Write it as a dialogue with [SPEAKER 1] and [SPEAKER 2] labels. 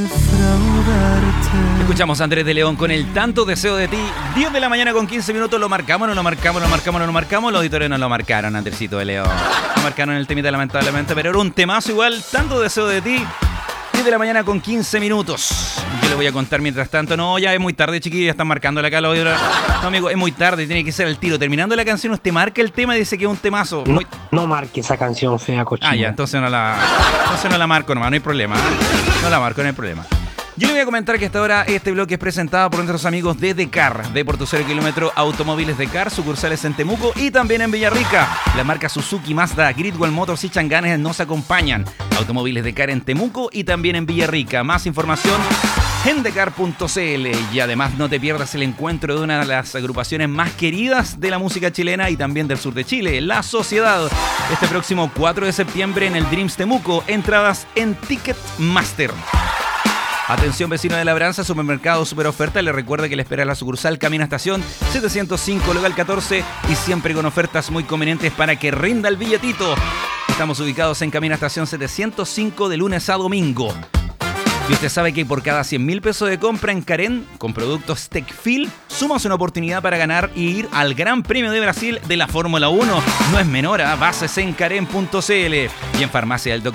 [SPEAKER 1] Escuchamos a Andrés de León con el Tanto Deseo de Ti. 10 de la mañana con 15 minutos. Lo marcamos, no lo marcamos, lo marcamos, no lo marcamos. Los auditores no lo marcaron, Andresito de León. Lo marcaron en el temita, lamentablemente, pero era un temazo igual. Tanto Deseo de Ti. 10 de la mañana con 15 minutos. Yo le voy a contar mientras tanto. No, ya es muy tarde, chiquillos. Ya están marcándole acá los auditores. No, amigo, es muy tarde. Tiene que ser el tiro. Terminando la canción, usted marca el tema y dice que es un temazo.
[SPEAKER 2] No marque esa canción fea, cochina.
[SPEAKER 1] Ah, ya, entonces no la marco nomás. No hay problema. No la marco, no hay problema. Yo le voy a comentar que hasta ahora este bloque es presentado por nuestros amigos de Decar, de Puerto 0 Kilómetro Automóviles Decar, sucursales en Temuco y también en Villarrica. Las marcas Suzuki, Mazda, Gridwell Motors y Changanes nos acompañan. Automóviles Decar en Temuco y también en Villarrica. Más información en decar.cl. Y además no te pierdas el encuentro de una de las agrupaciones más queridas de la música chilena y también del sur de Chile, La Sociedad. Este próximo 4 de septiembre en el Dreams Temuco. Entradas en Ticketmaster. Atención, vecino de Labranza, supermercado Super Oferta. Le recuerda que le espera la sucursal Camino Estación 705, local 14 y siempre con ofertas muy convenientes para que rinda el billetito. Estamos ubicados en Camino Estación 705 de lunes a domingo. Y usted sabe que por cada 100.000 pesos de compra en Carén con productos Tecfil, sumas una oportunidad para ganar y ir al Gran Premio de Brasil de la Fórmula 1. No es menor, bases en Carén.cl y en Farmacia del Dr.